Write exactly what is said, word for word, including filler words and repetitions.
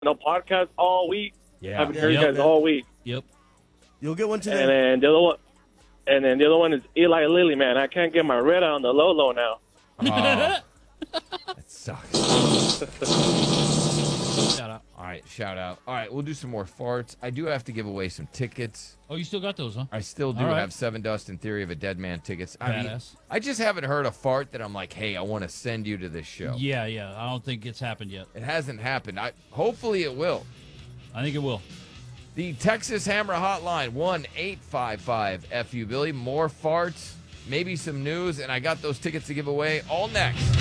no podcast all week. Yeah. I haven't heard Yep. you guys all week. Yep. You'll get one And today. then the other one, and then the other one is Eli Lilly, man. I can't get my red on the low low now. Oh, that sucks. Shout out. All right, shout out. All right, we'll do some more farts. I do have to give away some tickets. Oh, you still got those, huh? I still do All right. have Seven Dust and Theory of a Dead Man tickets. I mean, Badass. I just haven't heard a fart that I'm like, hey, I want to send you to this show. Yeah, yeah. I don't think it's happened yet. It hasn't happened. I hopefully it will. I think it will. The Texas Hammer Hotline, one eight five five F U Billy. More farts, maybe some news, and I got those tickets to give away all next.